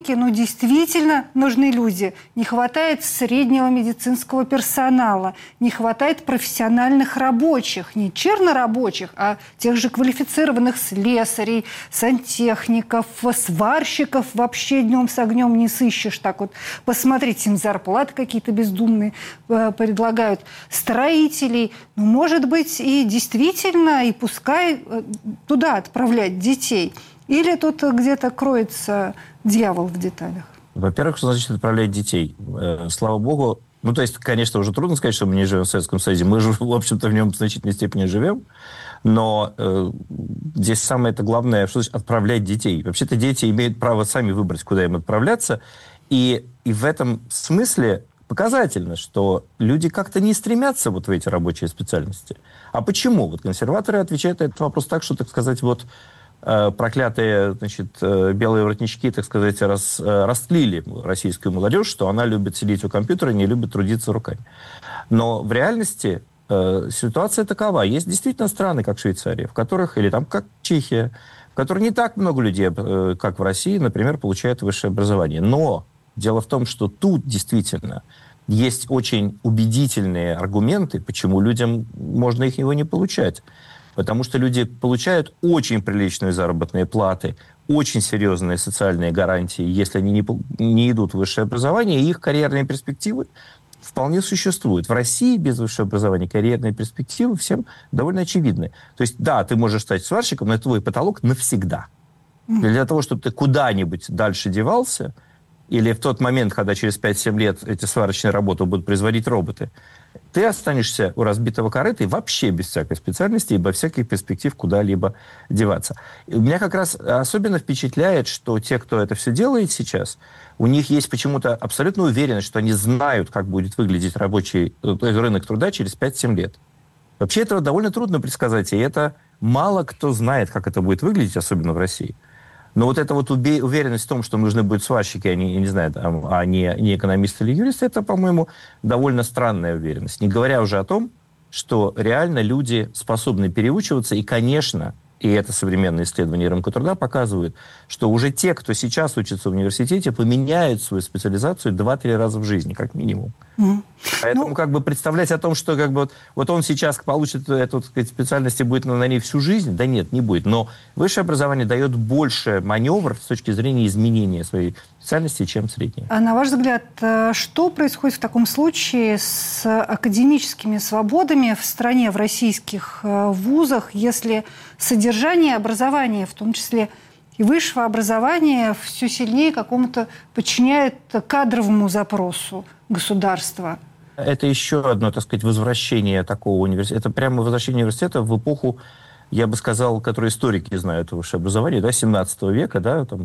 Ну, действительно нужны люди. Не хватает среднего медицинского персонала, не хватает профессиональных рабочих, не чернорабочих, а тех же квалифицированных слесарей, сантехников, сварщиков вообще днем с огнем не сыщешь. Так вот, посмотрите, им зарплаты какие-то бездумные предлагают. Строителей, ну, может быть, и действительно, и пускай туда отправлять детей. Или тут где-то кроется дьявол в деталях? Во-первых, что значит отправлять детей? Слава богу. Ну, то есть, конечно, уже трудно сказать, что мы не живем в Советском Союзе. Мы же, в общем-то, в нем в значительной степени живем. Но здесь самое-то главное, что значит отправлять детей. Вообще-то дети имеют право сами выбрать, куда им отправляться. И в этом смысле показательно, что люди как-то не стремятся вот в эти рабочие специальности. А почему? Вот консерваторы отвечают на этот вопрос так, что, так сказать, вот проклятые, значит, белые воротнички, так сказать, растлили российскую молодежь, что она любит сидеть у компьютера, не любит трудиться руками. Но в реальности ситуация такова. Есть действительно страны, как Швейцария, в которых, или там как Чехия, в которых не так много людей, как в России, например, получают высшее образование. Но дело в том, что тут действительно есть очень убедительные аргументы, почему людям можно его не получать. Потому что люди получают очень приличные заработные платы, очень серьезные социальные гарантии, если они не идут в высшее образование, и их карьерные перспективы вполне существуют. В России без высшего образования карьерные перспективы всем довольно очевидны. То есть, да, ты можешь стать сварщиком, но это твой потолок навсегда. Для того, чтобы ты куда-нибудь дальше девался, или в тот момент, когда через 5-7 лет эти сварочные работы будут производить роботы, ты останешься у разбитого корыта и вообще без всякой специальности и без всяких перспектив куда-либо деваться. И меня как раз особенно впечатляет, что те, кто это все делает сейчас, у них есть почему-то абсолютная уверенность, что они знают, как будет выглядеть рабочий рынок труда через 5-7 лет. Вообще этого довольно трудно предсказать, и это мало кто знает, как это будет выглядеть, особенно в России. Но вот эта вот уверенность в том, что нужны будут сварщики, а не экономисты или юристы, это, по-моему, довольно странная уверенность. Не говоря уже о том, что реально люди способны переучиваться, и, конечно, и это современные исследования рынка труда показывают, что уже те, кто сейчас учится в университете, поменяют свою специализацию 2-3 раза в жизни, как минимум. Поэтому как бы представлять о том, что как бы вот он сейчас получит эту, так сказать, специальность и будет на ней всю жизнь, да нет, не будет. Но высшее образование дает больше маневр с точки зрения изменения своей специальности, чем среднее. А на ваш взгляд, что происходит в таком случае с академическими свободами в стране, в российских вузах, если содержание образования, в том числе и высшего образования, все сильнее какому-то подчиняет кадровому запросу государства? Это еще одно, так сказать, возвращение такого университета. Это прямо возвращение университета в эпоху, я бы сказал, которую историки знают, высшее образование, да, 17 века, да, там,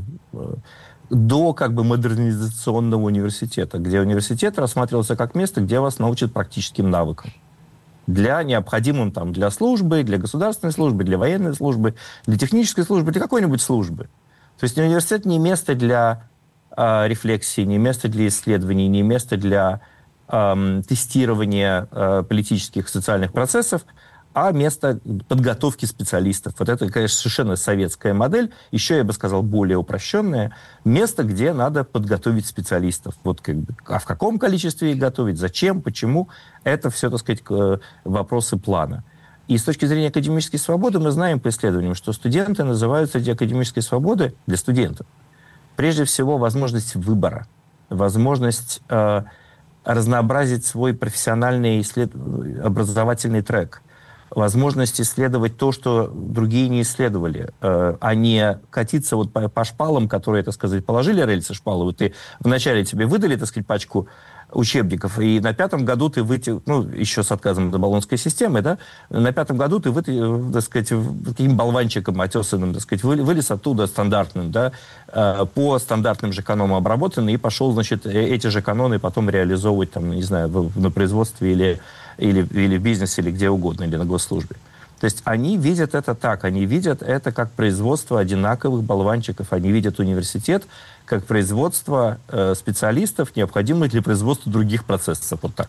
до как бы модернизационного университета, где университет рассматривался как место, где вас научат практическим навыкам. Для необходимым там, для службы, для государственной службы, для военной службы, для технической службы, для какой-нибудь службы. То есть университет не место для рефлексии, не место для исследований, не место для тестирования политических и социальных процессов, а место подготовки специалистов. Вот это, конечно, совершенно советская модель, еще, я бы сказал, более упрощенная. Место, где надо подготовить специалистов. Вот как бы, а в каком количестве их готовить, зачем, почему, это все, так сказать, вопросы плана. И с точки зрения академической свободы мы знаем по исследованиям, что студенты называют среди академической свободы для студентов прежде всего возможность выбора, возможность разнообразить свой профессиональный образовательный трек, возможность исследовать то, что другие не исследовали, а не катиться вот по шпалам, которые, так сказать, положили рельсы шпалы. Вот вначале тебе выдали, так сказать, пачку учебников, и на 5-м году ты еще с отказом от Болонской системы, да, на 5-м году ты, так сказать, таким болванчиком отесанным, так сказать, вылез оттуда стандартным, да, по стандартным же канонам обработанный, и пошел, значит, эти же каноны потом реализовывать, там, не знаю, на производстве или в бизнесе, или где угодно, или на госслужбе. То есть они видят это так, они видят это как производство одинаковых болванчиков, они видят университет как производство специалистов, необходимых для производства других процессов, вот так.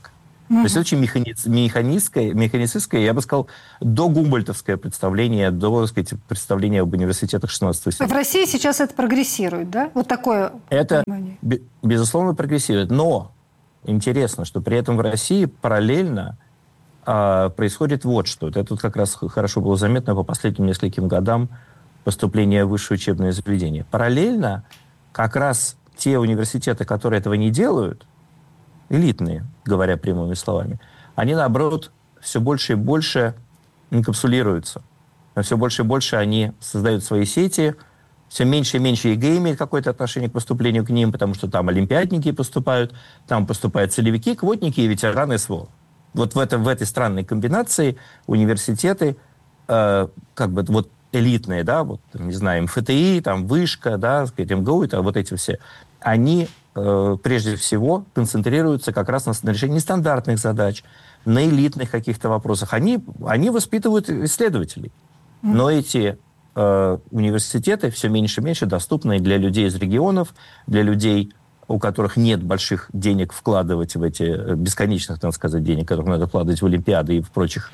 То есть очень механистское, я бы сказал, до гумбольдтовское представление, представление об университетах 16 века. В России сейчас это прогрессирует, да? Вот такое это, понимание. Безусловно, прогрессирует. Но интересно, что при этом в России параллельно происходит вот что. Это тут как раз хорошо было заметно по последним нескольким годам поступления в высшее учебное заведение. Параллельно как раз те университеты, которые этого не делают, элитные, говоря прямыми словами, они, наоборот, все больше и больше инкапсулируются. Все больше и больше они создают свои сети, все меньше и меньше ЕГЭ имеет какое-то отношение к поступлению к ним, потому что там олимпиадники поступают, там поступают целевики, квотники и ветераны СВО. Вот в этой странной комбинации университеты, вот элитные, да, вот, не знаю, МФТИ, там, Вышка, да, МГУ, это вот эти все, они прежде всего концентрируются как раз на решении нестандартных задач, на элитных каких-то вопросах. Они воспитывают исследователей. Но эти университеты все меньше и меньше доступны для людей из регионов, для людей, у которых нет больших денег вкладывать в эти бесконечных, надо сказать, денег, которых надо вкладывать в олимпиады и в прочих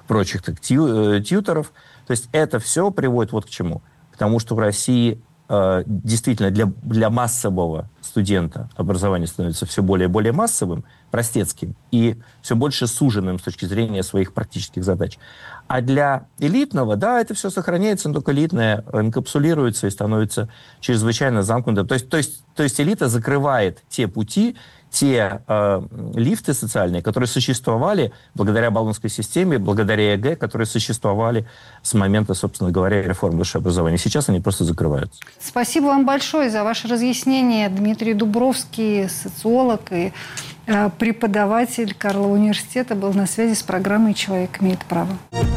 тьюторов. То есть это все приводит вот к чему. К тому, что в России действительно для массового студента образование становится все более и более массовым, простецким и все больше суженным с точки зрения своих практических задач. А для элитного, да, это все сохраняется, но только элитное инкапсулируется и становится чрезвычайно замкнутым. То есть элита закрывает те пути, те лифты социальные, которые существовали благодаря баллонской системе, благодаря ЕГЭ, которые существовали с момента, собственно говоря, реформы высшего образования. Сейчас они просто закрываются. Спасибо вам большое за ваше разъяснение. Дмитрий Дубровский, социолог и преподаватель Карлова университета, был на связи с программой «Человек имеет право».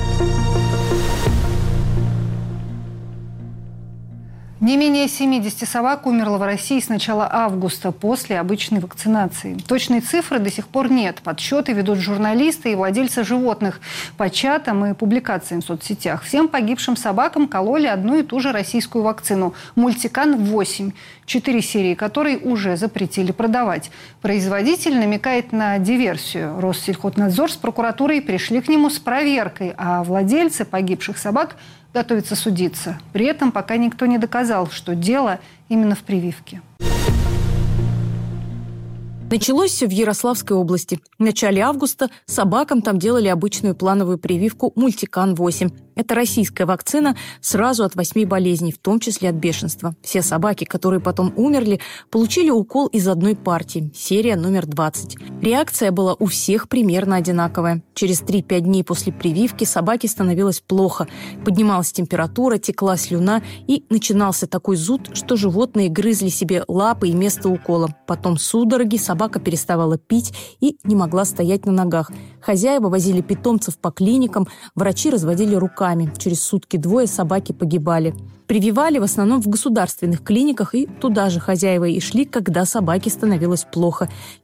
Не менее 70 собак умерло в России с начала августа после обычной вакцинации. Точной цифры до сих пор нет. Подсчеты ведут журналисты и владельцы животных по чатам и публикациям в соцсетях. Всем погибшим собакам кололи одну и ту же российскую вакцину – Мультикан-8, 4 серии которой уже запретили продавать. Производитель намекает на диверсию. Россельхознадзор с прокуратурой пришли к нему с проверкой, а владельцы погибших собак готовятся судиться. При этом пока никто не доказал, что дело именно в прививке. Началось все в Ярославской области. В начале августа собакам там делали обычную плановую прививку «Мультикан-8». Это российская вакцина сразу от 8 болезней, в том числе от бешенства. Все собаки, которые потом умерли, получили укол из одной партии, серия номер 20. Реакция была у всех примерно одинаковая. Через 3-5 дней после прививки собаке становилось плохо. Поднималась температура, текла слюна и начинался такой зуд, что животные грызли себе лапы и место укола. Потом судороги, собака переставала пить и не могла стоять на ногах. Хозяева возили питомцев по клиникам, врачи разводили руками. Через сутки-двое собаки погибали. Прививали в основном в государственных клиниках, и туда же хозяева и шли, когда собаке становилось плохо.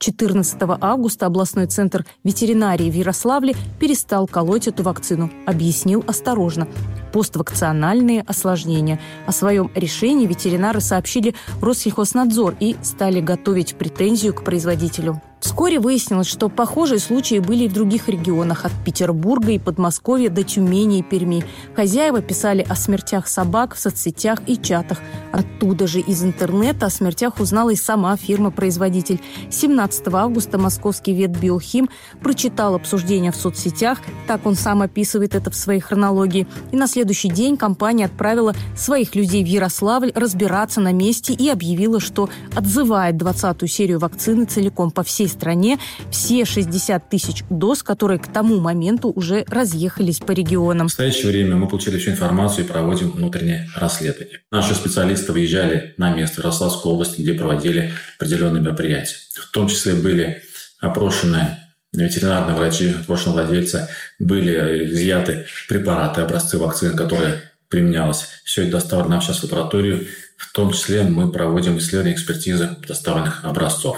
14 августа областной центр ветеринарии в Ярославле перестал колоть эту вакцину. Объяснил осторожно. Поствакциональные осложнения. О своем решении ветеринары сообщили в Россельхознадзор и стали готовить претензию к производителю. Вскоре выяснилось, что похожие случаи были и в других регионах, от Петербурга и Подмосковья до Тюмени и Перми. Хозяева писали о смертях собак в соцсетях и чатах. Оттуда же из интернета о смертях узнала и сама фирма-производитель. 17 августа московский ветбиохим прочитал обсуждение в соцсетях, так он сам описывает это в своей хронологии. И на следующий день компания отправила своих людей в Ярославль разбираться на месте и объявила, что отзывает 20-ю серию вакцины целиком по всей стране, все 60 тысяч доз, которые к тому моменту уже разъехались по регионам. В настоящее время мы получили всю информацию и проводим внутреннее расследование. Наши специалисты выезжали на место в Ярославской области, где проводили определенные мероприятия. В том числе были опрошены ветеринарные врачи, опрошены владельцы, были изъяты препараты, образцы вакцин, которые применялось. Все это доставлено нам сейчас в лабораторию. В том числе мы проводим исследования, экспертизы доставленных образцов.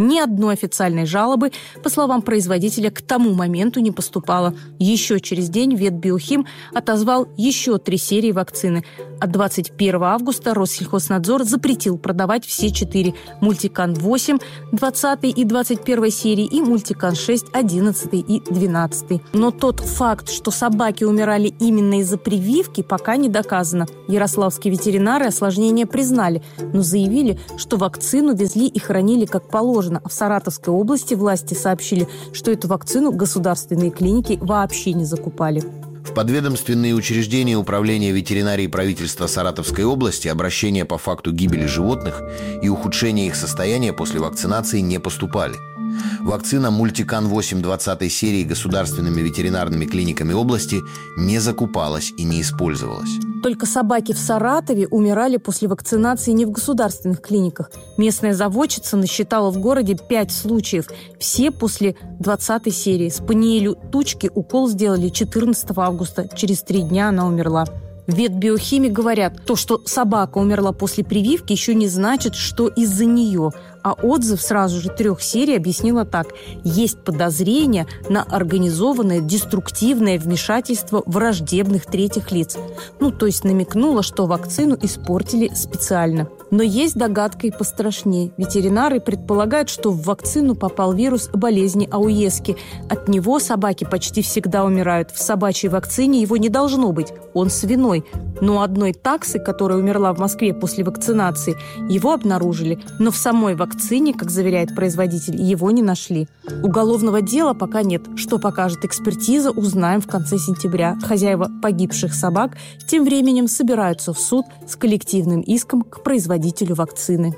Ни одной официальной жалобы, по словам производителя, к тому моменту не поступало. Еще через день Ветбиохим отозвал еще 3 серии вакцины. От 21 августа Россельхознадзор запретил продавать все 4 – Мультикан-8, 20 и 21 серии и Мультикан-6, 11 и 12. Но тот факт, что собаки умирали именно из-за прививки, пока не доказано. Ярославские ветеринары осложнения признали, но заявили, что вакцину везли и хранили как положено. А в Саратовской области власти сообщили, что эту вакцину государственные клиники вообще не закупали. В подведомственные учреждения Управления ветеринарии правительства Саратовской области обращения по факту гибели животных и ухудшения их состояния после вакцинации не поступали. Вакцина Мультикан-8 20 серии государственными ветеринарными клиниками области не закупалась и не использовалась. Только собаки в Саратове умирали после вакцинации не в государственных клиниках. Местная заводчица насчитала в городе 5 случаев. Все после 20 серии. Спаниелю Тучки укол сделали 14 августа. Через 3 дня она умерла. В ветбиохиме говорят, то, что собака умерла после прививки, еще не значит, что из-за нее. А отзыв сразу же 3 серий объяснила так. Есть подозрение на организованное деструктивное вмешательство враждебных третьих лиц. То есть намекнула, что вакцину испортили специально. Но есть догадка и пострашнее. Ветеринары предполагают, что в вакцину попал вирус болезни Ауески. От него собаки почти всегда умирают. В собачьей вакцине его не должно быть. Он свиной. Но одной таксы, которая умерла в Москве после вакцинации, его обнаружили. Но в самой вакцине, как заверяет производитель, его не нашли. Уголовного дела пока нет. Что покажет экспертиза, узнаем в конце сентября. Хозяева погибших собак тем временем собираются в суд с коллективным иском к производителю вакцины.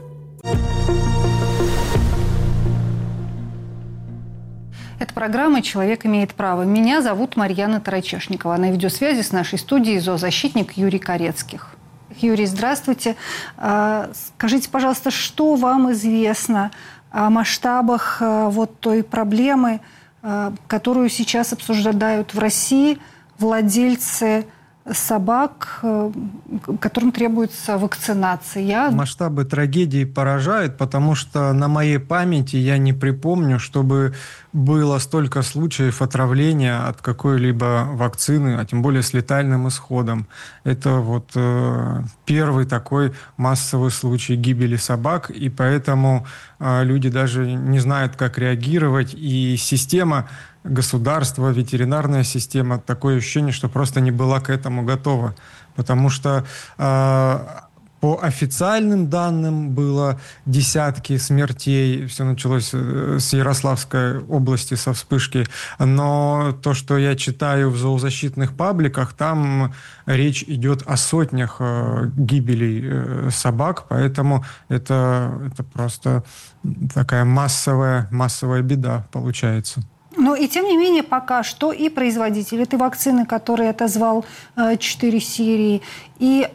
Это программа «Человек имеет право». Меня зовут Марьяна Тарачешникова. На видеосвязи с нашей студией зоозащитник Юрий Корецких. Юрий, здравствуйте. Скажите, пожалуйста, что вам известно о масштабах вот той проблемы, которую сейчас обсуждают в России владельцы собак, которым требуется вакцинация? Масштабы трагедии поражают, потому что на моей памяти я не припомню, чтобы было столько случаев отравления от какой-либо вакцины, а тем более с летальным исходом. Это вот первый такой массовый случай гибели собак, и поэтому люди даже не знают, как реагировать, и система государство, ветеринарная система, такое ощущение, что просто не была к этому готова. Потому что по официальным данным было десятки смертей. Все началось с Ярославской области, со вспышки. Но то, что я читаю в зоозащитных пабликах, там речь идет о сотнях гибелей собак. Поэтому это просто такая массовая беда получается. Но и тем не менее пока что и производитель этой вакцины, который отозвал 4 серии, и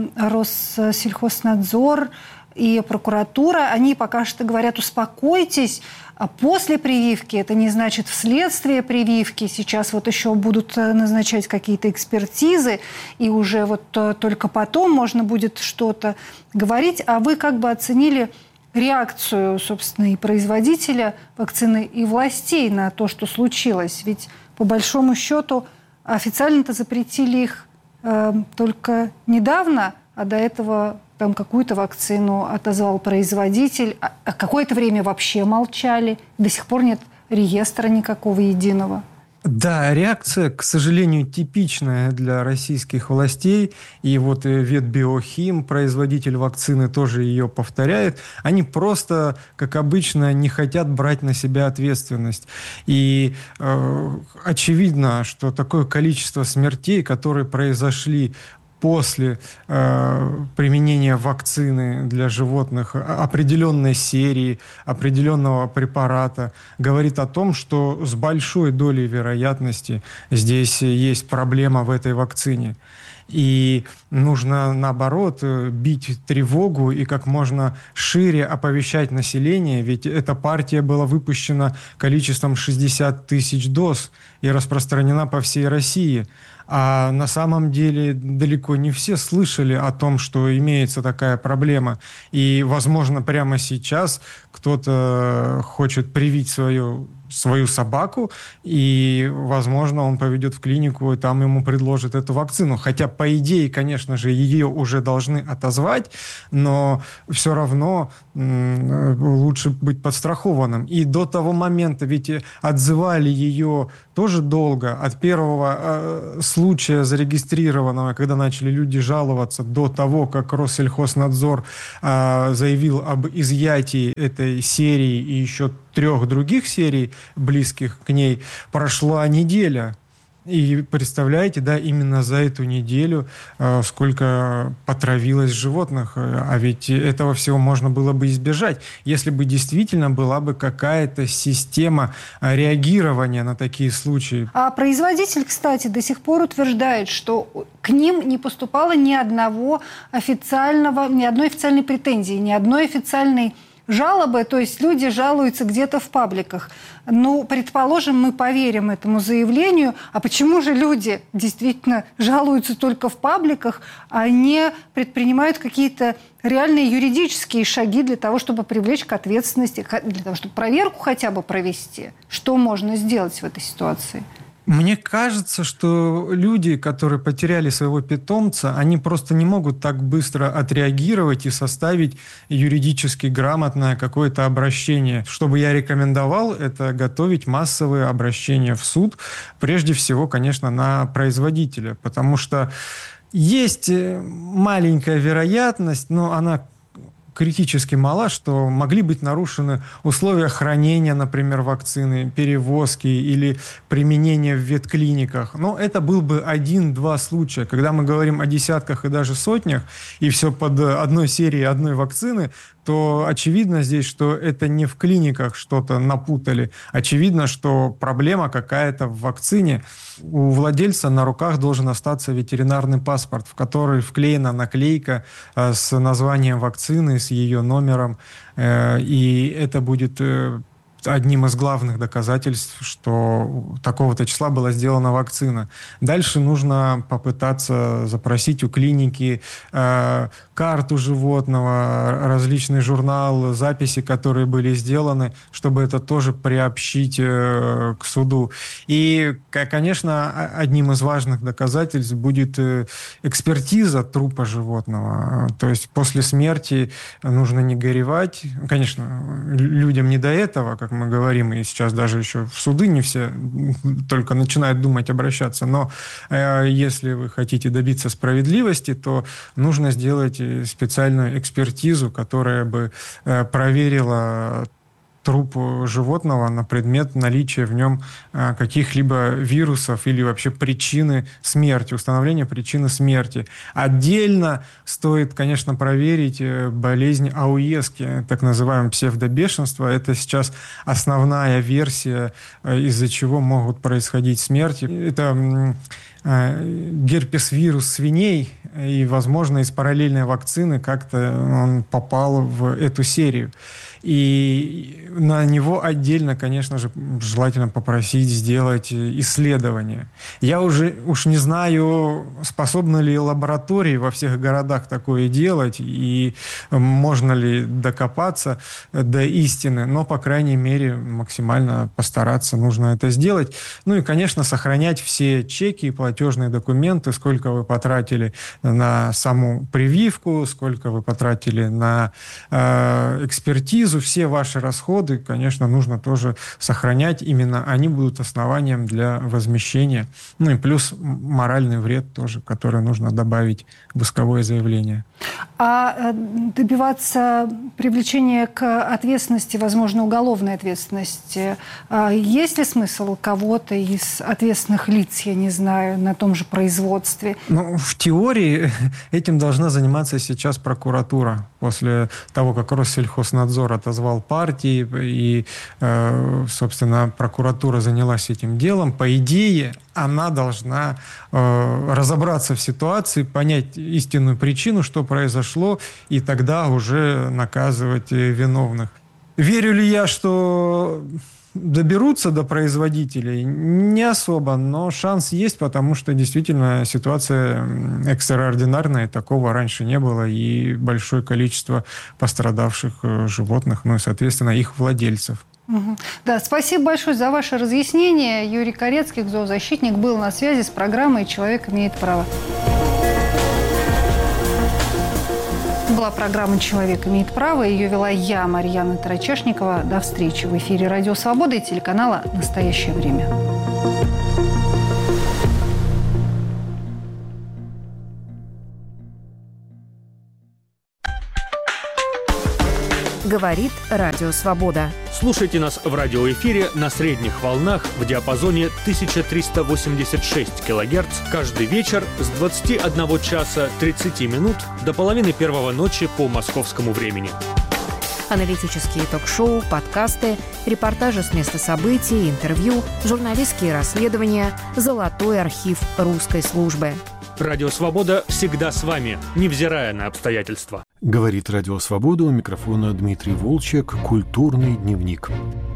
Россельхознадзор, и прокуратура, они пока что говорят: успокойтесь, после прививки, это не значит вследствие прививки. Сейчас вот еще будут назначать какие-то экспертизы, и уже вот только потом можно будет что-то говорить. А вы как бы оценили реакцию, собственно, и производителя вакцины, и властей на то, что случилось? Ведь, по большому счету, официально-то запретили их только недавно, а до этого там какую-то вакцину отозвал производитель. А какое-то время вообще молчали. До сих пор нет реестра никакого единого. Да, реакция, к сожалению, типичная для российских властей. И вот Ветбиохим, производитель вакцины, тоже ее повторяет. Они просто, как обычно, не хотят брать на себя ответственность. И очевидно, что такое количество смертей, которые произошли после применения вакцины для животных определенной серии, определенного препарата, говорит о том, что с большой долей вероятности здесь есть проблема в этой вакцине. И нужно, наоборот, бить тревогу и как можно шире оповещать население, ведь эта партия была выпущена количеством 60 тысяч доз и распространена по всей России. А на самом деле далеко не все слышали о том, что имеется такая проблема. И, возможно, прямо сейчас кто-то хочет привить свою собаку, и, возможно, он поведет в клинику, и там ему предложат эту вакцину. Хотя, по идее, конечно же, ее уже должны отозвать, но все равно лучше быть подстрахованным. И до того момента ведь отзывали ее тоже долго. От первого случая зарегистрированного, когда начали люди жаловаться, до того, как Россельхознадзор заявил об изъятии этой серии и еще 3 других серий, близких к ней, прошла неделя. И представляете, да, именно за эту неделю сколько потравилось животных. А ведь этого всего можно было бы избежать, если бы действительно была бы какая-то система реагирования на такие случаи. А производитель, кстати, до сих пор утверждает, что к ним не поступало ни одной официальной претензии, ни одной официальной жалобы, то есть люди жалуются где-то в пабликах. Ну, предположим, мы поверим этому заявлению. А почему же люди действительно жалуются только в пабликах, а не предпринимают какие-то реальные юридические шаги для того, чтобы привлечь к ответственности, для того, чтобы проверку хотя бы провести? Что можно сделать в этой ситуации? Мне кажется, что люди, которые потеряли своего питомца, они просто не могут так быстро отреагировать и составить юридически грамотное какое-то обращение. Что бы я рекомендовал, это готовить массовые обращения в суд, прежде всего, конечно, на производителя, потому что есть маленькая вероятность, но она критически мала, что могли быть нарушены условия хранения, например, вакцины, перевозки или применения в ветклиниках. Но это был бы 1-2 случая. Когда мы говорим о десятках и даже сотнях, и все под одной серией одной вакцины, то очевидно здесь, что это не в клиниках что-то напутали. Очевидно, что проблема какая-то в вакцине. У владельца на руках должен остаться ветеринарный паспорт, в который вклеена наклейка с названием вакцины, с ее номером. И это будет одним из главных доказательств, что такого-то числа была сделана вакцина. Дальше нужно попытаться запросить у клиники карту животного, различный журнал, записи, которые были сделаны, чтобы это тоже приобщить к суду. И, конечно, одним из важных доказательств будет экспертиза трупа животного. То есть после смерти нужно не горевать. Конечно, людям не до этого, как мы говорим, и сейчас даже еще в суды не все только начинают думать обращаться. Но если вы хотите добиться справедливости, то нужно сделать специальную экспертизу, которая бы проверила труп животного на предмет наличия в нем каких-либо вирусов или вообще причины смерти, установления причины смерти. Отдельно стоит, конечно, проверить болезнь ауески, так называемое псевдобешенство. Это сейчас основная версия, из-за чего могут происходить смерти. Это герпес-вирус свиней, и, возможно, из параллельной вакцины как-то он попал в эту серию. И на него отдельно, конечно же, желательно попросить сделать исследование. Я уж не знаю, способны ли лаборатории во всех городах такое делать, и можно ли докопаться до истины, но, по крайней мере, максимально постараться нужно это сделать. Ну и, конечно, сохранять все чеки и платежные документы, сколько вы потратили на саму прививку, сколько вы потратили на экспертизу, все ваши расходы, конечно, нужно тоже сохранять. Именно они будут основанием для возмещения. Ну и плюс моральный вред тоже, который нужно добавить в исковое заявление. А добиваться привлечения к ответственности, возможно, уголовной ответственности, есть ли смысл у кого-то из ответственных лиц, я не знаю, на том же производстве? Ну, в теории этим должна заниматься сейчас прокуратура. После того, как Россельхознадзор отозвал партии, и, собственно, прокуратура занялась этим делом, по идее, она должна разобраться в ситуации, понять истинную причину, что произошло, и тогда уже наказывать виновных. Верю ли я, что доберутся до производителей? Не особо, но шанс есть, потому что действительно ситуация экстраординарная, такого раньше не было, и большое количество пострадавших животных, ну и, соответственно, их владельцев. Да, спасибо большое за ваше разъяснение. Юрий Корецкий, зоозащитник, был на связи с программой «Человек имеет право». Была программа «Человек имеет право». Ее вела я, Марьяна Тарачешникова. До встречи в эфире «Радио Свобода» и телеканала «Настоящее время». Говорит Радио Свобода. Слушайте нас в радиоэфире на средних волнах в диапазоне 1386 кГц каждый вечер с 21 часа 30 минут до половины первого ночи по московскому времени. Аналитические ток-шоу, подкасты, репортажи с места событий, интервью, журналистские расследования, золотой архив русской службы. Радио «Свобода» всегда с вами, невзирая на обстоятельства. Говорит Радио Свобода, у микрофона Дмитрий Волчек, «Культурный дневник».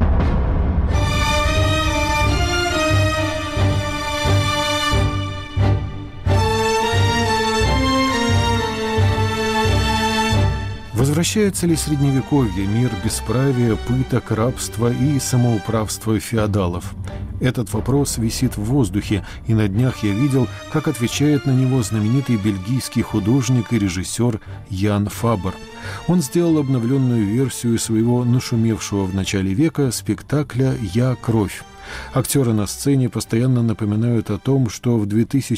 Возвращается ли Средневековье, мир бесправия, пыток, рабства и самоуправства феодалов? Этот вопрос висит в воздухе, и на днях я видел, как отвечает на него знаменитый бельгийский художник и режиссер Ян Фабер. Он сделал обновленную версию своего нашумевшего в начале века спектакля «Я кровь». Актеры на сцене постоянно напоминают о том, что в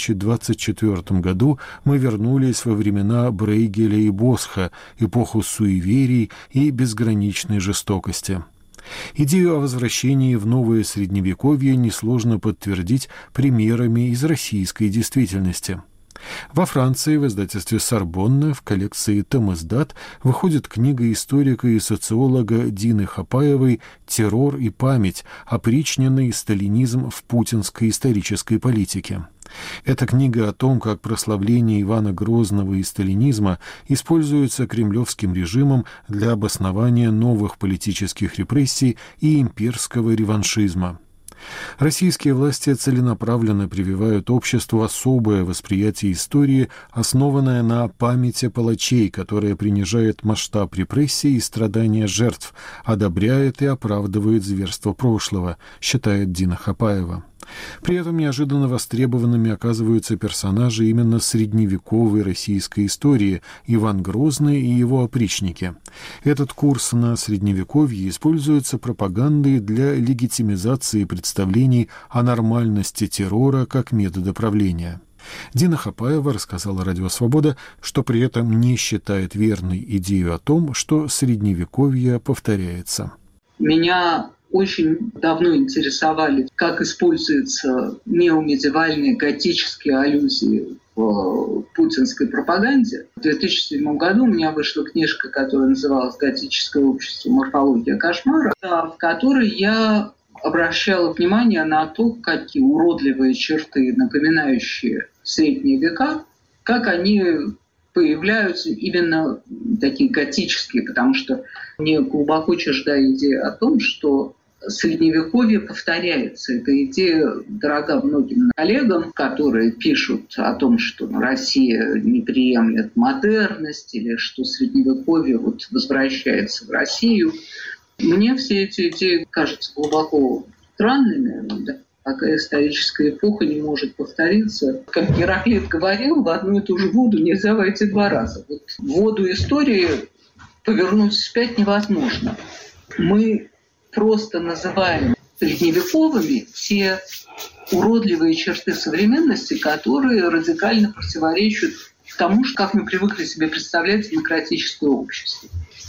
2024 году мы вернулись во времена Брейгеля и Босха, эпоху суеверий и безграничной жестокости. Идею о возвращении в новое Средневековье несложно подтвердить примерами из российской действительности. Во Франции в издательстве «Сорбонна» в коллекции «Томасдат» выходит книга историка и социолога Дины Хапаевой «Террор и память. Опричненный сталинизм в путинской исторической политике». Эта книга о том, как прославление Ивана Грозного и сталинизма используется кремлевским режимом для обоснования новых политических репрессий и имперского реваншизма. Российские власти целенаправленно прививают обществу особое восприятие истории, основанное на памяти палачей, которое принижает масштаб репрессий и страдания жертв, одобряет и оправдывает зверство прошлого, считает Дина Хапаева. При этом неожиданно востребованными оказываются персонажи именно средневековой российской истории – Иван Грозный и его опричники. Этот курс на Средневековье используется пропагандой для легитимизации представлений о нормальности террора как метода правления. Дина Хапаева рассказала Радио Свобода, что при этом не считает верной идею о том, что Средневековье повторяется. Меня очень давно интересовали, как используются неомедиевальные готические аллюзии в путинской пропаганде. В 2007 году у меня вышла книжка, которая называлась «Готическое общество. Морфология кошмара», в которой я обращала внимание на то, какие уродливые черты, напоминающие средние века, как они появляются именно такие готические, потому что мне глубоко чужда идея о том, что Средневековье повторяется. Эта идея дорога многим коллегам, которые пишут о том, что Россия не приемлет модерность или что Средневековье возвращается в Россию. Мне все эти идеи кажутся глубоко странными. Такая историческая эпоха не может повториться. Как Гераклит говорил, в одну и ту же воду нельзя войти два раза. В воду истории повернуть вспять невозможно. Мы просто называем средневековыми все уродливые черты современности, которые радикально противоречат тому, как мы привыкли себе представлять демократическое общество.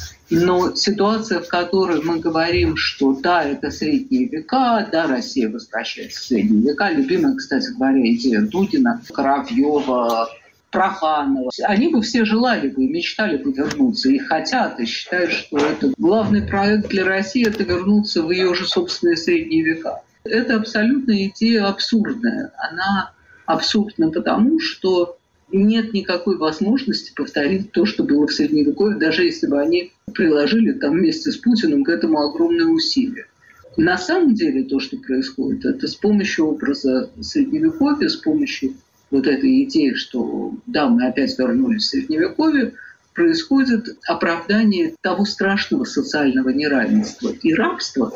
Но ситуация, в которой мы говорим, что да, это средние века, да, Россия возвращается в средние века, любимая, кстати говоря, идея Дудина, Коровьева, Проханова, они бы все желали бы и мечтали бы вернуться, и хотят, и считают, что это главный проект для России – это вернуться в ее же собственные средние века. Это абсолютно идея абсурдная. Она абсурдна потому, что нет никакой возможности повторить то, что было в Средневековье, даже если бы они приложили там вместе с Путиным к этому огромные усилия. На самом деле то, что происходит, это с помощью образа Средневековья, с помощью вот этой идеи, что да, мы опять вернулись в Средневековье, происходит оправдание того страшного социального неравенства и рабства,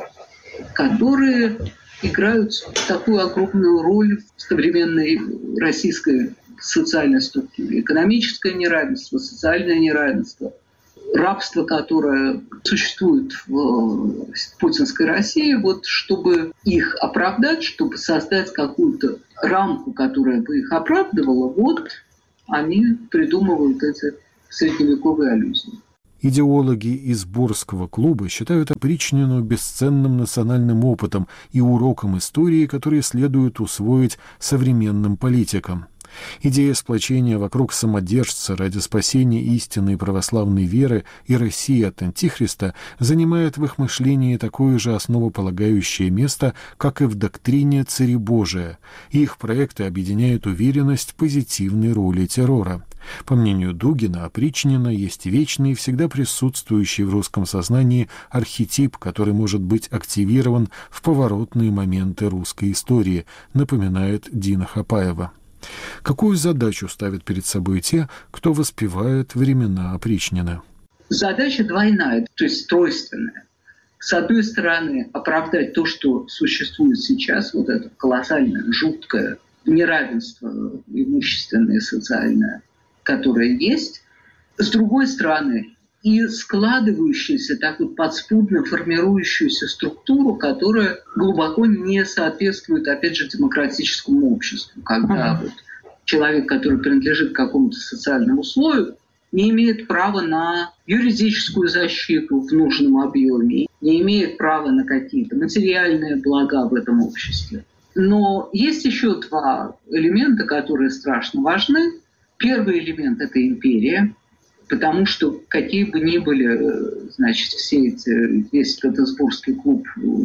которые играют такую огромную роль в современной российской социальной структуре. Экономическое неравенство, социальное неравенство, рабство, которое существует в путинской России, вот чтобы их оправдать, чтобы создать какую-то рамку, которая бы их оправдывала, вот они придумывают эти средневековые аллюзии. Идеологи из Борского клуба считают опричнину бесценным национальным опытом и уроком истории, который следует усвоить современным политикам. Идея сплочения вокруг самодержца ради спасения истинной православной веры и России от Антихриста занимает в их мышлении такое же основополагающее место, как и в доктрине Царебожия. Их проекты объединяют уверенность в позитивной роли террора. По мнению Дугина, опричнина есть вечный и всегда присутствующий в русском сознании архетип, который может быть активирован в поворотные моменты русской истории, напоминает Дина Хапаева. Какую задачу ставят перед собой те, кто воспевает времена опричнины? Задача двойная, то есть тройственная. С одной стороны, оправдать то, что существует сейчас, вот это колоссальное, жуткое неравенство имущественное и социальное, которое есть. С другой стороны, и складывающуюся, так вот подспудно формирующуюся структуру, которая глубоко не соответствует, опять же, демократическому обществу. Когда вот человек, который принадлежит к какому-то социальному слою, не имеет права на юридическую защиту в нужном объеме, не имеет права на какие-то материальные блага в этом обществе. Но есть еще два элемента, которые страшно важны. Первый элемент – это империя. Потому что какие бы ни были, значит, весь Петербургский клуб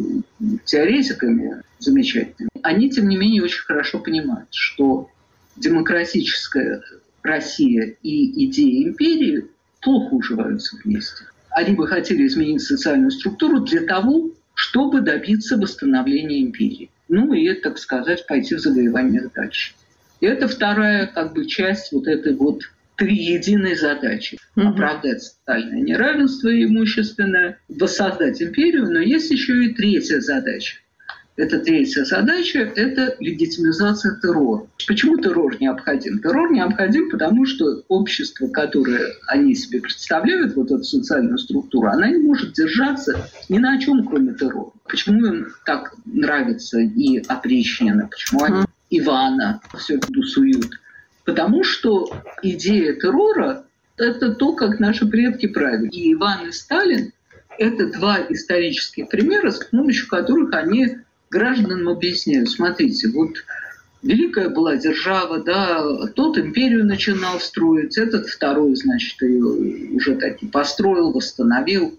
теоретиками замечательными, они, тем не менее, очень хорошо понимают, что демократическая Россия и идея империи плохо уживаются вместе. Они бы хотели изменить социальную структуру для того, чтобы добиться восстановления империи. Ну и, так сказать, пойти в завоевание дальше. И это вторая часть вот этой вот триединой задачи. Оправдать социальное неравенство имущественное, воссоздать империю, но есть еще и третья задача. Эта третья задача – это легитимизация террора. Почему террор необходим? Террор необходим, потому что общество, которое они себе представляют, вот эту социальную структуру, она не может держаться ни на чем, кроме террора. Почему им так нравится и опричнина, почему они Ивана все дусуют? Потому что идея террора – это то, как наши предки правили. И Иван и Сталин – это два исторических примера, с помощью которых они гражданам объясняют. Смотрите, вот великая была держава, да, тот империю начинал строить, этот второй, значит, ее уже таки построил, восстановил.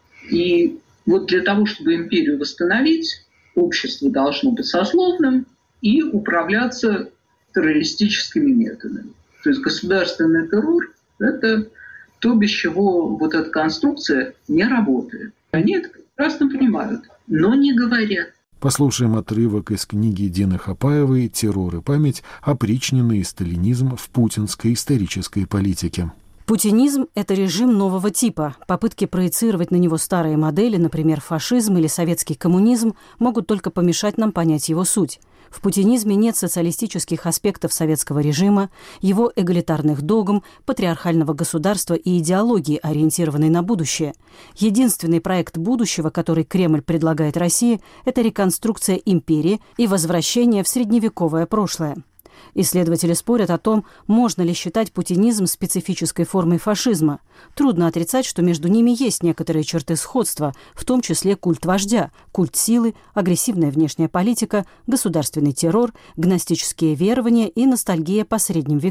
И вот для того, чтобы империю восстановить, общество должно быть сословным и управляться террористическими методами. То есть государственный террор – это то, без чего вот эта конструкция не работает. Они это прекрасно понимают, но не говорят. Послушаем отрывок из книги Дины Хапаевой «Террор и память. Опричнина и сталинизм в путинской исторической политике». Путинизм – это режим нового типа. Попытки проецировать на него старые модели, например, фашизм или советский коммунизм, могут только помешать нам понять его суть. В путинизме нет социалистических аспектов советского режима, его эгалитарных догм, патриархального государства и идеологии, ориентированной на будущее. Единственный проект будущего, который Кремль предлагает России, это реконструкция империи и возвращение в средневековое прошлое. Исследователи спорят о том, можно ли считать путинизм специфической формой фашизма. Трудно отрицать, что между ними есть некоторые черты сходства, в том числе культ вождя, культ силы, агрессивная внешняя политика, государственный террор, гностические верования и ностальгия по средним векам.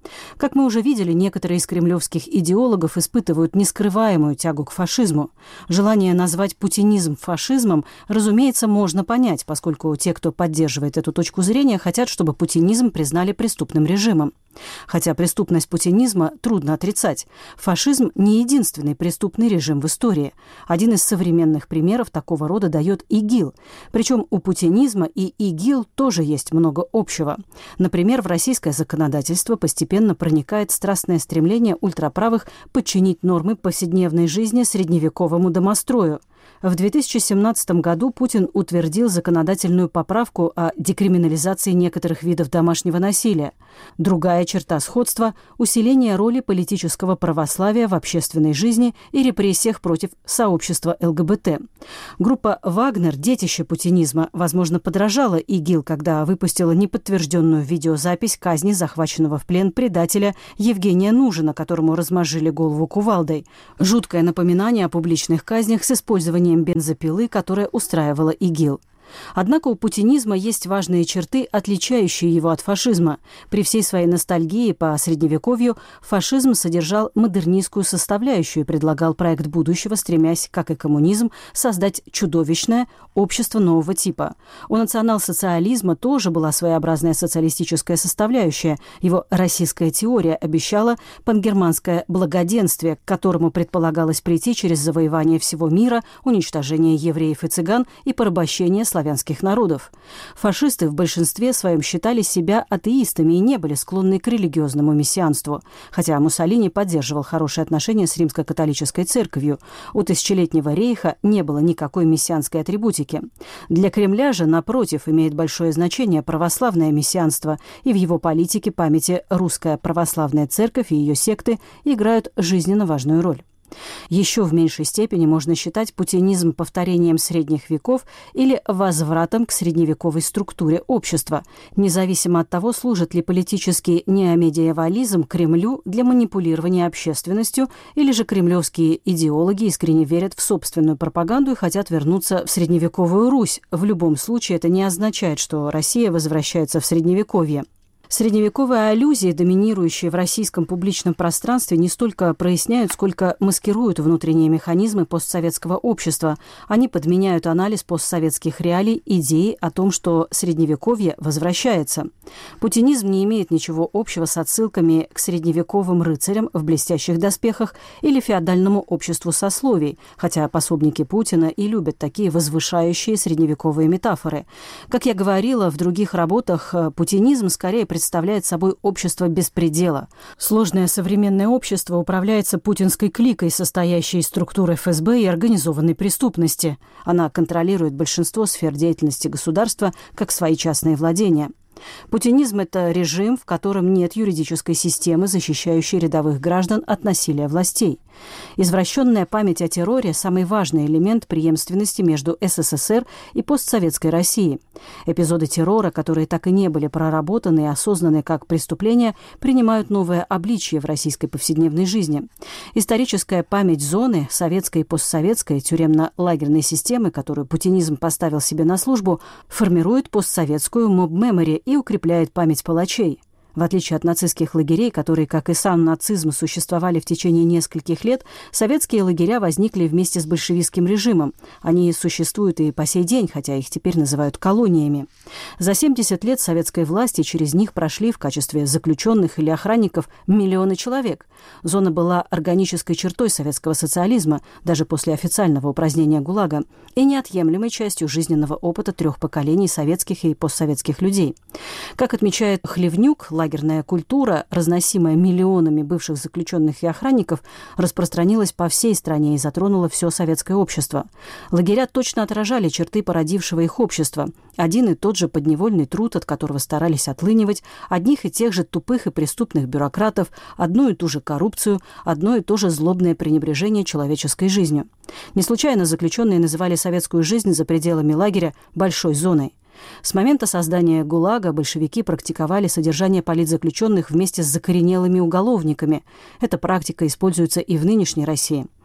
Как мы уже видели, некоторые из кремлевских идеологов испытывают нескрываемую тягу к фашизму. Желание назвать путинизм фашизмом, разумеется, можно понять, поскольку те, кто поддерживает эту точку зрения, хотят, чтобы путинизм признали преступным режимом. Хотя преступность путинизма трудно отрицать. Фашизм не единственный преступный режим в истории. Один из современных примеров такого рода дает ИГИЛ. Причем у путинизма и ИГИЛ тоже есть много общего. Например, в российское законодательство постепенно проникает страстное стремление ультраправых подчинить нормы повседневной жизни средневековому домострою. В 2017 году Путин утвердил законодательную поправку о декриминализации некоторых видов домашнего насилия. Другая черта сходства – усиление роли политического православия в общественной жизни и репрессиях против сообщества ЛГБТ. Группа «Вагнер», детище путинизма, возможно, подражала ИГИЛ, когда выпустила неподтвержденную видеозапись казни захваченного в плен предателя Евгения Нужина, которому размозжили голову кувалдой. Жуткое напоминание о публичных казнях с использованием бензопилы, которая устраивала ИГИЛ. Однако у путинизма есть важные черты, отличающие его от фашизма. При всей своей ностальгии по Средневековью фашизм содержал модернистскую составляющую и предлагал проект будущего, стремясь, как и коммунизм, создать чудовищное общество нового типа. У национал-социализма тоже была своеобразная социалистическая составляющая. Его российская теория обещала пангерманское благоденствие, к которому предполагалось прийти через завоевание всего мира, уничтожение евреев и цыган и порабощение славянских народов. Фашисты в большинстве своем считали себя атеистами и не были склонны к религиозному мессианству. Хотя Муссолини поддерживал хорошие отношения с римско-католической церковью. У тысячелетнего рейха не было никакой мессианской атрибутики. Для Кремля же, напротив, имеет большое значение православное мессианство, и в его политике памяти русская православная церковь и ее секты играют жизненно важную роль. Еще в меньшей степени можно считать путинизм повторением средних веков или возвратом к средневековой структуре общества, независимо от того, служит ли политический неомедиевализм Кремлю для манипулирования общественностью, или же кремлевские идеологи искренне верят в собственную пропаганду и хотят вернуться в средневековую Русь. В любом случае это не означает, что Россия возвращается в Средневековье. Средневековые аллюзии, доминирующие в российском публичном пространстве, не столько проясняют, сколько маскируют внутренние механизмы постсоветского общества. Они подменяют анализ постсоветских реалий идеей о том, что Средневековье возвращается. Путинизм не имеет ничего общего с отсылками к средневековым рыцарям в блестящих доспехах или феодальному обществу сословий, хотя пособники Путина и любят такие возвышающие средневековые метафоры. Как я говорила в других работах, путинизм скорее представляет собой общество беспредела. Сложное современное общество управляется путинской кликой, состоящей из структур ФСБ и организованной преступности. Она контролирует большинство сфер деятельности государства, как свои частные владения. Путинизм – это режим, в котором нет юридической системы, защищающей рядовых граждан от насилия властей. Извращенная память о терроре – самый важный элемент преемственности между СССР и постсоветской Россией. Эпизоды террора, которые так и не были проработаны и осознаны как преступления, принимают новое обличие в российской повседневной жизни. Историческая память зоны, советской и постсоветской, тюремно-лагерной системы, которую путинизм поставил себе на службу, формирует постсоветскую моб-мемори и укрепляет память палачей. В отличие от нацистских лагерей, которые, как и сам нацизм, существовали в течение нескольких лет, советские лагеря возникли вместе с большевистским режимом. Они существуют и по сей день, хотя их теперь называют колониями. За 70 лет советской власти через них прошли в качестве заключенных или охранников миллионы человек. Зона была органической чертой советского социализма, даже после официального упразднения ГУЛАГа, и неотъемлемой частью жизненного опыта 3 поколений советских и постсоветских людей. Как отмечает Хлевнюк, лагерная культура, разносимая миллионами бывших заключенных и охранников, распространилась по всей стране и затронула все советское общество. Лагеря точно отражали черты породившего их общества. Один и тот же подневольный труд, от которого старались отлынивать, одних и тех же тупых и преступных бюрократов, одну и ту же коррупцию, одно и то же злобное пренебрежение человеческой жизнью. Не случайно заключенные называли советскую жизнь за пределами лагеря «большой зоной». С момента создания ГУЛАГа большевики практиковали содержание политзаключенных вместе с закоренелыми уголовниками. Эта практика используется и в нынешней России.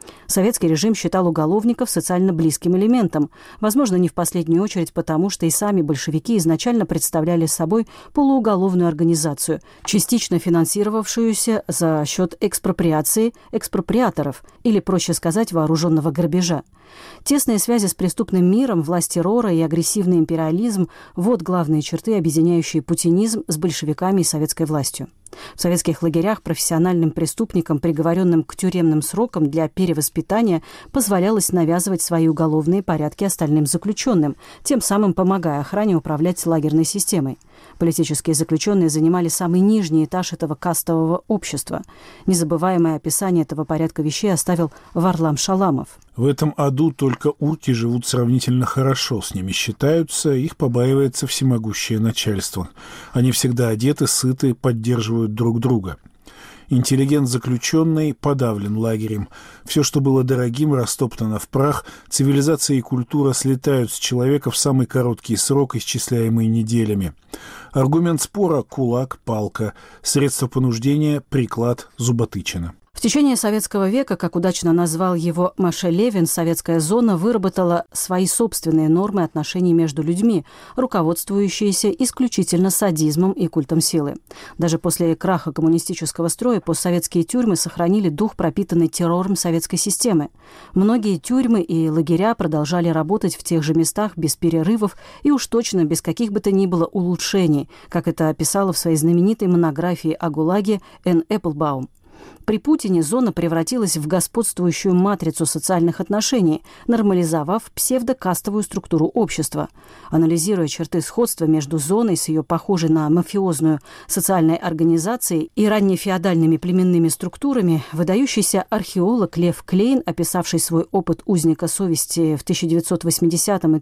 Советский режим считал уголовников социально близким элементом, возможно, не в последнюю очередь потому, что и сами большевики изначально представляли собой полууголовную организацию, частично финансировавшуюся за счет экспроприации экспроприаторов, или, проще сказать, вооруженного грабежа. Тесные связи с преступным миром, власть террора и агрессивный империализм – вот главные черты, объединяющие путинизм с большевиками и советской властью. В советских лагерях профессиональным преступникам, приговоренным к тюремным срокам для перевоспитания, позволялось навязывать свои уголовные порядки остальным заключенным, тем самым помогая охране управлять лагерной системой. Политические заключенные занимали самый нижний этаж этого кастового общества. Незабываемое описание этого порядка вещей оставил Варлам Шаламов. В этом аду только урки живут сравнительно хорошо, с ними считаются, их побаивается всемогущее начальство. Они всегда одеты, сыты, поддерживают друг друга. Интеллигент-заключенный подавлен лагерем. Все, что было дорогим, растоптано в прах. Цивилизация и культура слетают с человека в самый короткий срок, исчисляемый неделями. Аргумент спора – кулак, палка. Средство понуждения – приклад, зуботычина. В течение советского века, как удачно назвал его Моше Левин, советская зона выработала свои собственные нормы отношений между людьми, руководствующиеся исключительно садизмом и культом силы. Даже после краха коммунистического строя постсоветские тюрьмы сохранили дух, пропитанный террором советской системы. Многие тюрьмы и лагеря продолжали работать в тех же местах без перерывов и уж точно без каких бы то ни было улучшений, как это описала в своей знаменитой монографии о ГУЛАГе Энн Эпплбаум. При Путине зона превратилась в господствующую матрицу социальных отношений, нормализовав псевдокастовую структуру общества. Анализируя черты сходства между зоной с ее похожей на мафиозную социальной организацией и раннефеодальными племенными структурами, выдающийся археолог Лев Клейн, описавший свой опыт узника совести в 1980 и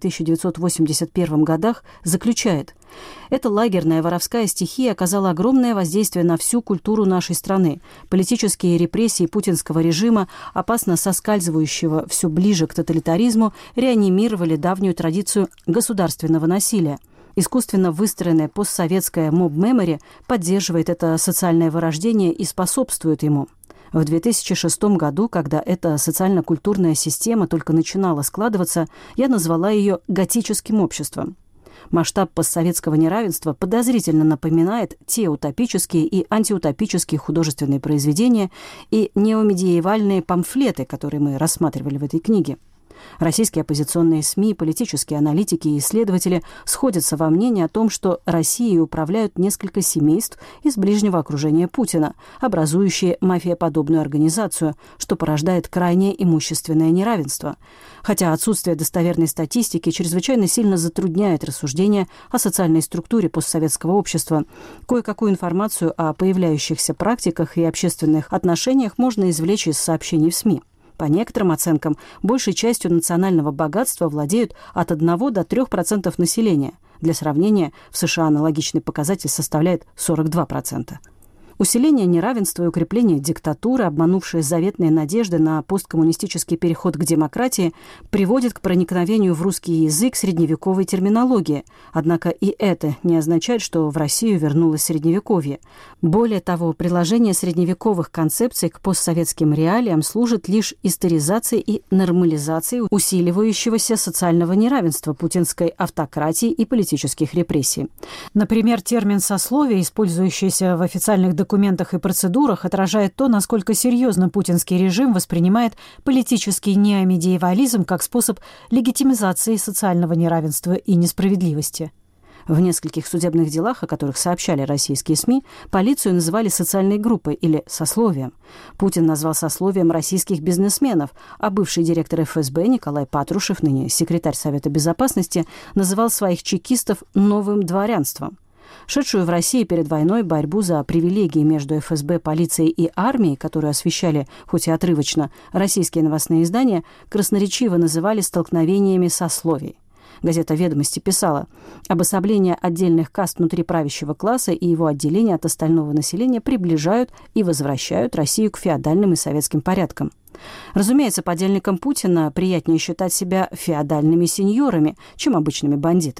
1981 годах, заключает: эта лагерная воровская стихия оказала огромное воздействие на всю культуру нашей страны. Политические репрессии путинского режима, опасно соскальзывающего все ближе к тоталитаризму, реанимировали давнюю традицию государственного насилия. Искусственно выстроенная постсоветская моб-мемори поддерживает это социальное вырождение и способствует ему. В 2006 году, когда эта социально-культурная система только начинала складываться, я назвала ее готическим обществом. Масштаб постсоветского неравенства подозрительно напоминает те утопические и антиутопические художественные произведения и неомедиевальные памфлеты, которые мы рассматривали в этой книге. Российские оппозиционные СМИ, политические аналитики и исследователи сходятся во мнении о том, что Россией управляют несколько семейств из ближнего окружения Путина, образующие мафиоподобную организацию, что порождает крайнее имущественное неравенство. Хотя отсутствие достоверной статистики чрезвычайно сильно затрудняет рассуждения о социальной структуре постсоветского общества, кое-какую информацию о появляющихся практиках и общественных отношениях можно извлечь из сообщений в СМИ. По некоторым оценкам, большей частью национального богатства владеют от 1 до 3% населения. Для сравнения, в США аналогичный показатель составляет 42%. Усиление неравенства и укрепление диктатуры, обманувшие заветные надежды на посткоммунистический переход к демократии, приводит к проникновению в русский язык средневековой терминологии. Однако и это не означает, что в Россию вернулось Средневековье. Более того, приложение средневековых концепций к постсоветским реалиям служит лишь историзацией и нормализацией усиливающегося социального неравенства, путинской автократии и политических репрессий. Например, термин «сословие», использующийся в официальных документах и процедурах, отражает то, насколько серьезно путинский режим воспринимает политический неомедиевализм как способ легитимизации социального неравенства и несправедливости. В нескольких судебных делах, о которых сообщали российские СМИ, полицию называли социальной группой или сословием. Путин назвал сословием российских бизнесменов, а бывший директор ФСБ Николай Патрушев, ныне секретарь Совета Безопасности, называл своих чекистов «новым дворянством». Шедшую в России перед войной борьбу за привилегии между ФСБ, полицией и армией, которую освещали, хоть и отрывочно, российские новостные издания, красноречиво называли столкновениями сословий. Газета «Ведомости» писала: «Обособление отдельных каст внутри правящего класса и его отделение от остального населения приближают и возвращают Россию к феодальным и советским порядкам». Разумеется, подельникам Путина приятнее считать себя феодальными сеньорами, чем обычными бандитами.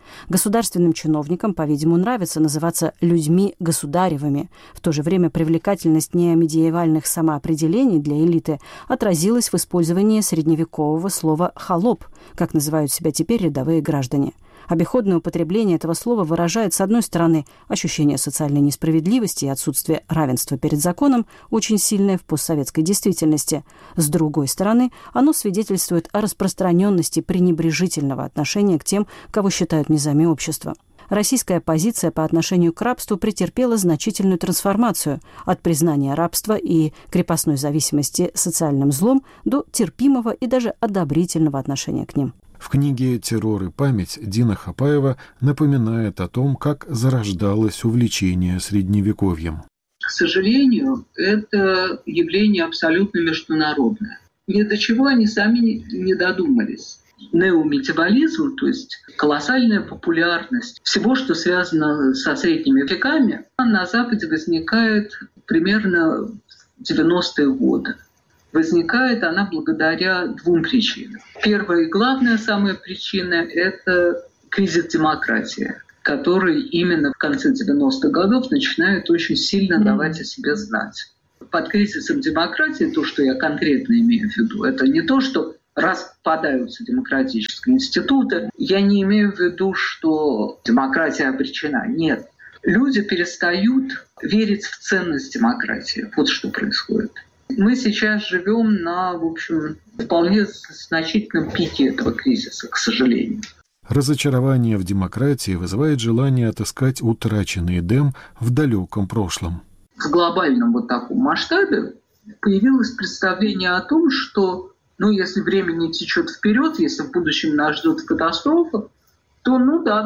Государственным чиновникам, по-видимому, нравится называться людьми государевыми. В то же время привлекательность неомедиевальных самоопределений для элиты отразилась в использовании средневекового слова «холоп», как называют себя теперь рядовые граждане. Обиходное употребление этого слова выражает, с одной стороны, ощущение социальной несправедливости и отсутствие равенства перед законом, очень сильное в постсоветской действительности. С другой стороны, оно свидетельствует о распространенности пренебрежительного отношения к тем, кого считают низами общества. Российская позиция по отношению к рабству претерпела значительную трансформацию от признания рабства и крепостной зависимости социальным злом до терпимого и даже одобрительного отношения к ним. В книге «Террор и память» Дина Хапаева напоминает о том, как зарождалось увлечение Средневековьем. К сожалению, это явление абсолютно международное. Ни до чего они сами не додумались. Неомедиевализм, то есть колоссальная популярность всего, что связано со средними веками, на Западе возникает примерно в 90-е годы. Возникает она благодаря двум причинам. Первая и главная самая причина – это кризис демократии, который именно в конце 90-х годов начинает очень сильно давать о себе знать. Под кризисом демократии, то, что я конкретно имею в виду, это не то, что распадаются демократические институты. Я не имею в виду, что демократия обречена. Нет. Люди перестают верить в ценность демократии. Вот что происходит. Мы сейчас живем на, в общем, вполне значительном пике этого кризиса, к сожалению. Разочарование в демократии вызывает желание отыскать утраченный Эдем в далеком прошлом. В глобальном вот таком масштабе появилось представление о том, что, если время не течет вперед, если в будущем нас ждет катастрофа, то,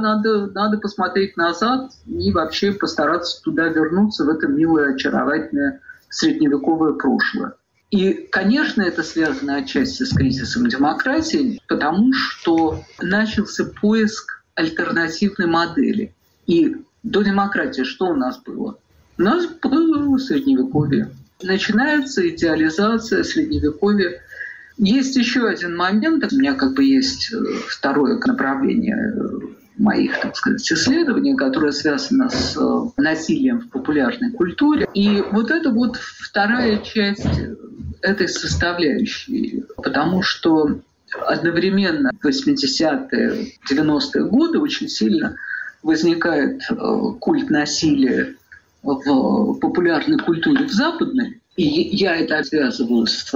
надо посмотреть назад и вообще постараться туда вернуться, в это милое, очаровательное средневековое прошлое. И, конечно, это связано отчасти с кризисом демократии, потому что начался поиск альтернативной модели. И до демократии что у нас было? У нас было Средневековье. Начинается идеализация Средневековья. Есть еще один момент. У меня есть второе направление моих, исследований, которое связано с насилием в популярной культуре. И это вторая часть этой составляющей, потому что одновременно в 80-е, 90-е годы очень сильно возникает культ насилия в популярной культуре в западной. И я это связываю с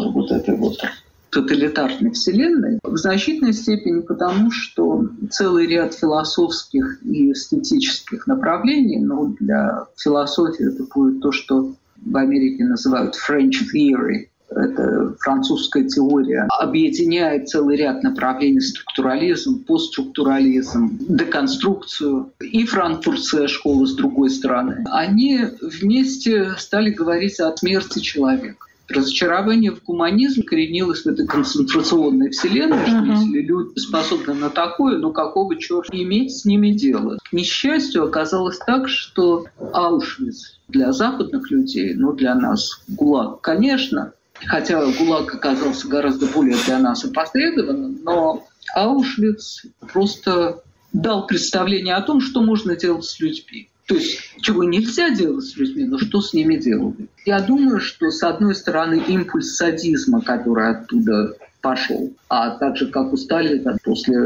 этой тоталитарной вселенной в значительной степени потому, что целый ряд философских и эстетических направлений, для философии это будет то, что в Америке называют French theory, это французская теория, объединяет целый ряд направлений: структурализм, постструктурализм, деконструкцию, и франкфуртская школа с другой стороны. Они вместе стали говорить о смерти человека. Разочарование в гуманизм коренилось в этой концентрационной вселенной, что если люди способны на такое, какого черта иметь с ними дело? К несчастью, оказалось так, что Аушвиц для западных людей, для нас ГУЛАГ, конечно, хотя ГУЛАГ оказался гораздо более для нас опосредованным, но Аушвиц просто дал представление о том, что можно делать с людьми. То есть, чего нельзя делать с людьми, но что с ними делали. Я думаю, что, с одной стороны, импульс садизма, который оттуда пошел, а также, как у Сталина, после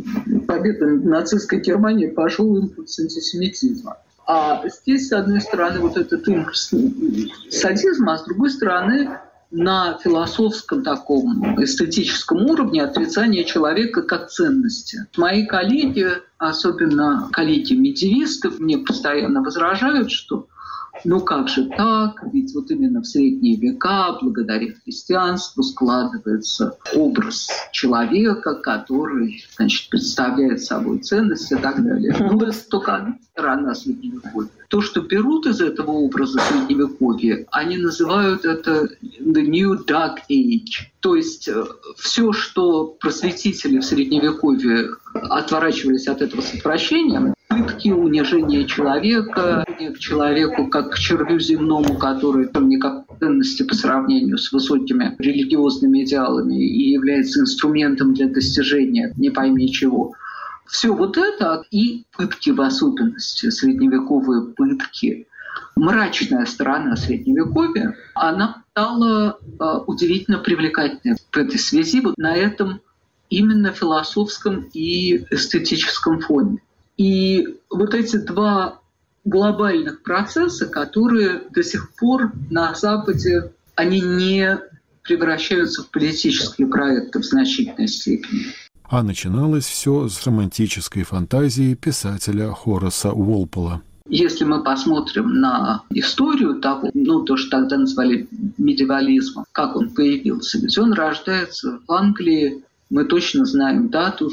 победы над нацистской Германией пошел импульс антисемитизма. А здесь, с одной стороны, этот импульс садизма, а с другой стороны, на философском таком эстетическом уровне отрицание человека как ценности. Мои коллеги, особенно коллеги-медиевисты, мне постоянно возражают, что как же так, ведь именно в средние века, благодаря христианству, складывается образ человека, который, представляет собой ценности и так далее. Это только одна сторона Средневековья. То, что берут из этого образа Средневековья, они называют это the new dark age. То есть все, что просветители в Средневековье отворачивались от этого с отвращением, пытки, унижение человека, к человеку как к червю земному, который никак ценности по сравнению с высокими религиозными идеалами и является инструментом для достижения не пойми чего. Все вот это и пытки в особенности, средневековые пытки, мрачная сторона Средневековья, она стала удивительно привлекательной в этой связи, вот на этом именно философском и эстетическом фоне. И вот эти два глобальных процесса, которые до сих пор на Западе, они не превращаются в политические проекты в значительной степени. А начиналось все с романтической фантазии писателя Хораса Уолпола. Если мы посмотрим на историю того, то, что тогда назвали медиевализмом, как он появился, ведь он рождается в Англии, мы точно знаем дату, в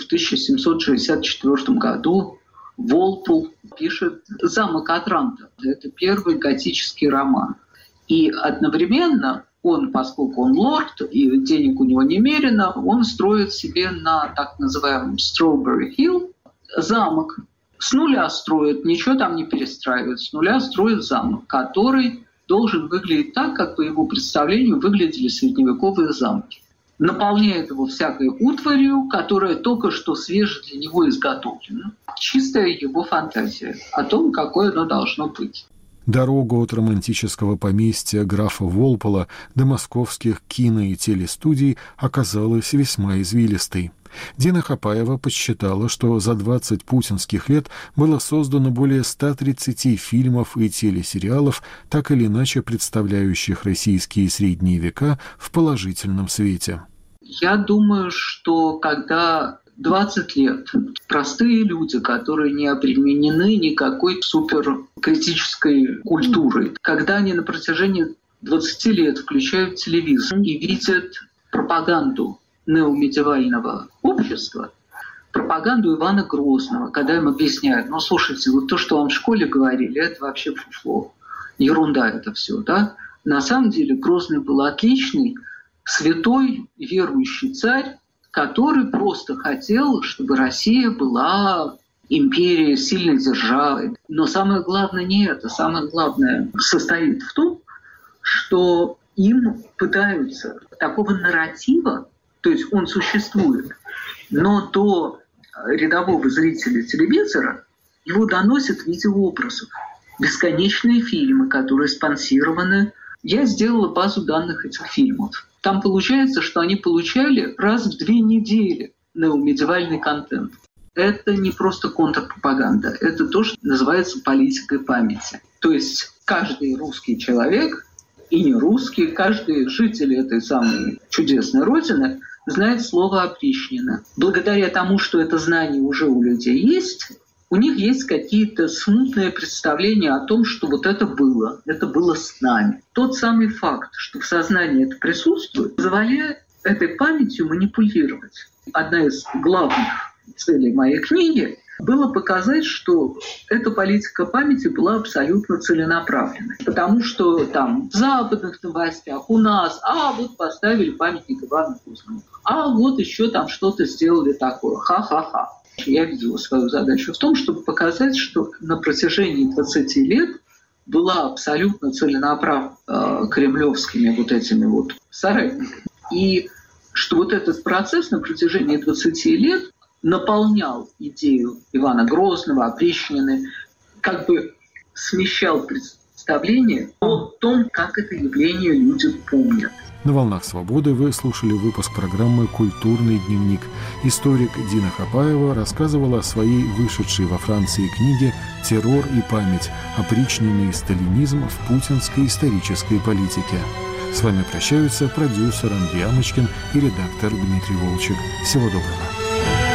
1764 году Уолпол пишет «Замок Отранто». Это первый готический роман. И одновременно он, поскольку он лорд, и денег у него немерено, он строит себе на так называемом Strawberry Hill замок. С нуля строит, ничего там не перестраивает, с нуля строит замок, который должен выглядеть так, как по его представлению выглядели средневековые замки. Наполняет его всякой утварью, которая только что свеже для него изготовлена. Чистая его фантазия о том, какое оно должно быть. Дорога от романтического поместья графа Уолпола до московских кино- и телестудий оказалась весьма извилистой. Дина Хапаева подсчитала, что за 20 путинских лет было создано более 130 фильмов и телесериалов, так или иначе представляющих российские средние века в положительном свете. Я думаю, что когда 20 лет простые люди, которые не обременены никакой суперкритической культурой, когда они на протяжении 20 лет включают телевизор и видят пропаганду неомедиевального общества, пропаганду Ивана Грозного, когда им объясняют, слушайте, вот то, что вам в школе говорили, это вообще фуфло, ерунда это все, да? На самом деле Грозный был отличный, святой, верующий царь, который просто хотел, чтобы Россия была империей, сильной державой. Но самое главное не это. Самое главное состоит в том, что им пытаются такого нарратива, то есть он существует, но до рядового зрителя телевизора его доносят в виде образов. Бесконечные фильмы, которые спонсированы. Я сделала базу данных этих фильмов. Там получается, что они получали раз в 2 недели неомедиевальный контент. Это не просто контрпропаганда, это то, что называется политикой памяти. То есть каждый русский человек и не русский, каждый житель этой самой чудесной родины знает слово «опричнина». Благодаря тому, что это знание уже у людей есть, у них есть какие-то смутные представления о том, что вот это было с нами. Тот самый факт, что в сознании это присутствует, позволяет этой памятью манипулировать. Одна из главных целей моей книги было показать, что эта политика памяти была абсолютно целенаправленной. Потому что там в западных новостях у нас, вот поставили памятник Ивану Грозному, вот еще там что-то сделали такое, ха-ха-ха. Я видела свою задачу в том, чтобы показать, что на протяжении 20 лет была абсолютно целенаправлена кремлевскими вот этими вот соратниками. И что вот этот процесс на протяжении 20 лет наполнял идею Ивана Грозного, опричнины, как бы смещал представление о том, как это явление люди помнят. На «Волнах свободы» вы слушали выпуск программы «Культурный дневник». Историк Дина Хапаева рассказывала о своей вышедшей во Франции книге «Террор и память. Опричнина и сталинизм в путинской исторической политике». С вами прощаются продюсер Андрей Амочкин и редактор Дмитрий Волчек. Всего доброго.